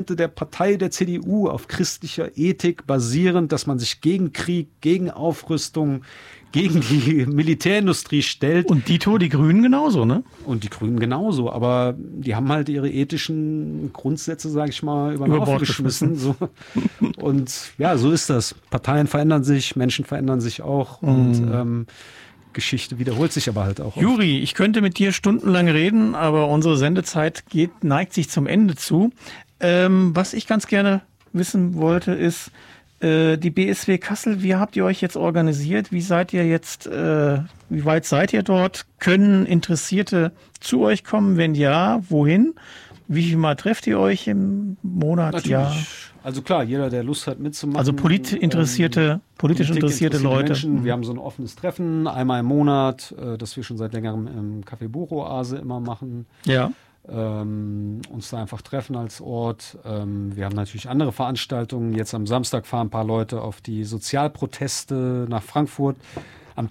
der Partei der CDU auf christlicher Ethik basierend, dass man sich gegen Krieg, gegen Aufrüstung, gegen die Militärindustrie stellt. Und dito, die Grünen genauso, ne? Und die Grünen genauso, aber die haben halt ihre ethischen Grundsätze, sage ich mal, über den Haufen geschmissen. So. Und ja, so ist das. Parteien verändern sich, Menschen verändern sich auch und Geschichte wiederholt sich aber halt auch. Juri, ich könnte mit dir stundenlang reden, aber unsere Sendezeit neigt sich zum Ende zu. Was ich ganz gerne wissen wollte, ist, die BSW Kassel, wie habt ihr euch jetzt organisiert? Wie seid ihr jetzt, wie weit seid ihr dort? Können Interessierte zu euch kommen? Wenn ja, wohin? Wie viel Mal trefft ihr euch im Monat? Natürlich. Ja. Also klar, jeder, der Lust hat mitzumachen. Also politisch interessierte Leute. Menschen. Wir haben so ein offenes Treffen, einmal im Monat, das wir schon seit längerem im Café Buch-Oase immer machen. Ja. Uns da einfach treffen als Ort. Wir haben natürlich andere Veranstaltungen. Jetzt am Samstag fahren ein paar Leute auf die Sozialproteste nach Frankfurt. Am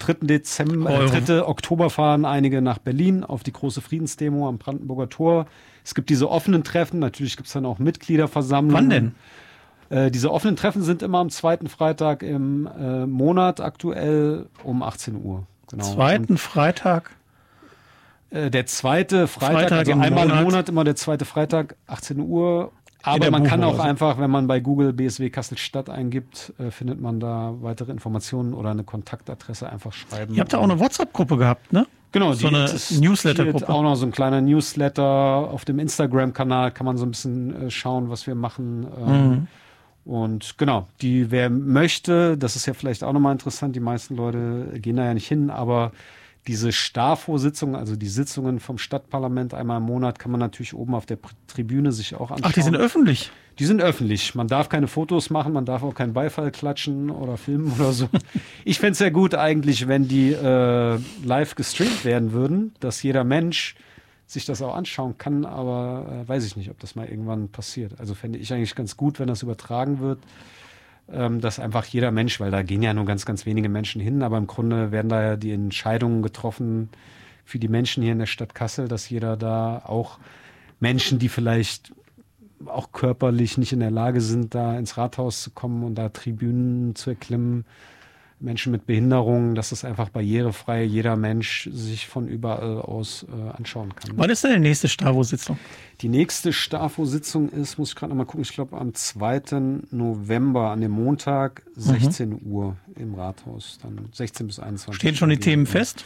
3. Oktober fahren einige nach Berlin auf die große Friedensdemo am Brandenburger Tor. Es gibt diese offenen Treffen, natürlich gibt es dann auch Mitgliederversammlungen. Wann denn? Diese offenen Treffen sind immer am 2. Freitag im Monat, aktuell um 18 Uhr. Genau. Zweiten Freitag? Der zweite Freitag also einmal im Monat, immer der zweite Freitag, 18 Uhr. Aber man kann auch einfach, wenn man bei Google BSW Kassel-Stadt eingibt, findet man da weitere Informationen oder eine Kontaktadresse einfach schreiben. Ihr habt da auch eine WhatsApp-Gruppe gehabt, ne? Genau, so eine Newsletter-Gruppe. Auch noch so ein kleiner Newsletter. Auf dem Instagram-Kanal kann man so ein bisschen schauen, was wir machen. Und genau, wer möchte, das ist ja vielleicht auch nochmal interessant, die meisten Leute gehen da ja nicht hin, aber diese STAFO-Sitzungen, also die Sitzungen vom Stadtparlament einmal im Monat, kann man natürlich oben auf der Tribüne sich auch anschauen. Ach, die sind öffentlich? Die sind öffentlich. Man darf keine Fotos machen, man darf auch keinen Beifall klatschen oder filmen oder so. Ich fände es sehr gut eigentlich, wenn die live gestreamt werden würden, dass jeder Mensch sich das auch anschauen kann, aber weiß ich nicht, ob das mal irgendwann passiert. Also fände ich eigentlich ganz gut, wenn das übertragen wird, dass einfach jeder Mensch, weil da gehen ja nur ganz, ganz wenige Menschen hin, aber im Grunde werden da ja die Entscheidungen getroffen für die Menschen hier in der Stadt Kassel, dass jeder da auch Menschen, die vielleicht auch körperlich nicht in der Lage sind, da ins Rathaus zu kommen und da Tribünen zu erklimmen, Menschen mit Behinderungen, dass es einfach barrierefrei jeder Mensch sich von überall aus anschauen kann. Wann ist denn die nächste STAFO-Sitzung? Die nächste STAFO-Sitzung ist, muss ich gerade noch mal gucken, ich glaube am 2. November, an dem Montag, 16 Uhr im Rathaus, dann 16 bis 21 Stehen schon die Themen fest?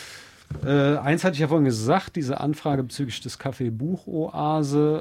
Eins hatte ich ja vorhin gesagt, diese Anfrage bezüglich des Café Buch-Oase.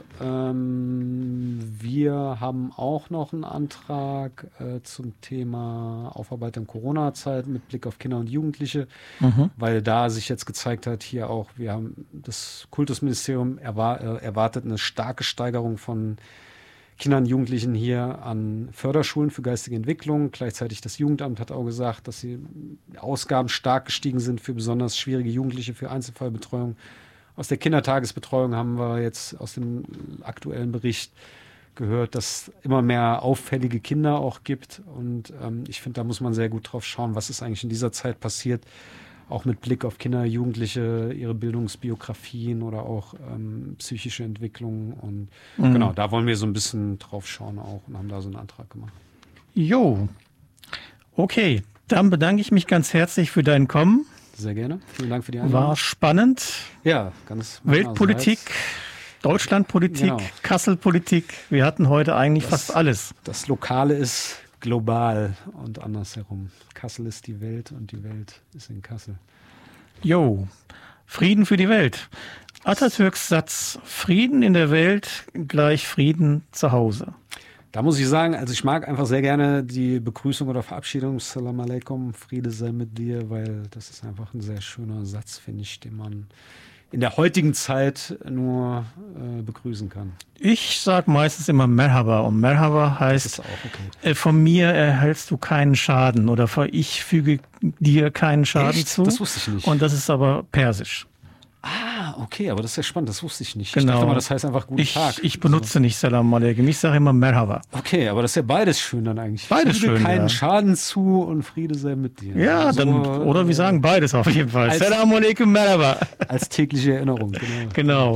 Wir haben auch noch einen Antrag zum Thema Aufarbeitung Corona-Zeit mit Blick auf Kinder und Jugendliche, weil da sich jetzt gezeigt hat, hier auch, wir haben das Kultusministerium erwartet eine starke Steigerung von Kindern und Jugendlichen hier an Förderschulen für geistige Entwicklung. Gleichzeitig das Jugendamt hat auch gesagt, dass die Ausgaben stark gestiegen sind für besonders schwierige Jugendliche, für Einzelfallbetreuung. Aus der Kindertagesbetreuung haben wir jetzt aus dem aktuellen Bericht gehört, dass es immer mehr auffällige Kinder auch gibt. Und ich finde, da muss man sehr gut drauf schauen, was ist eigentlich in dieser Zeit passiert. Auch mit Blick auf Kinder, Jugendliche, ihre Bildungsbiografien oder auch psychische Entwicklung. Und genau, da wollen wir so ein bisschen drauf schauen auch und haben da so einen Antrag gemacht. Jo, okay. Dann bedanke ich mich ganz herzlich für dein Kommen. Sehr gerne. Vielen Dank für die Einladung. War spannend. Ja, ganz Weltpolitik, Deutschlandpolitik, genau. Kasselpolitik. Wir hatten heute eigentlich fast alles. Das Lokale ist global und andersherum. Kassel ist die Welt und die Welt ist in Kassel. Jo, Frieden für die Welt. Atatürks Satz, Frieden in der Welt gleich Frieden zu Hause. Da muss ich sagen, also ich mag einfach sehr gerne die Begrüßung oder Verabschiedung, Salam alaikum, Friede sei mit dir, weil das ist einfach ein sehr schöner Satz, finde ich, den man in der heutigen Zeit nur begrüßen kann. Ich sage meistens immer Merhaba und Merhaba heißt, von mir erhältst du keinen Schaden oder ich füge dir keinen Schaden zu. Das wusste ich nicht. Und das ist aber persisch. Ah, okay, aber das ist ja spannend, das wusste ich nicht. Genau. Ich dachte mal, das heißt einfach guten Tag. Ich benutze nicht Salam alaikum, ich sage immer Merhaba. Okay, aber das ist ja beides schön dann eigentlich. Beides Füge schön, keinen Schaden zu und Friede sei mit dir. Ja, also, dann, oder wir sagen beides auf jeden Fall. Salam alaikum, Merhaba. Als tägliche Erinnerung, genau. Genau.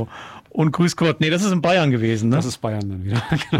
Und Grüß Gott. Nee, das ist in Bayern gewesen, ne? Das ist Bayern dann wieder.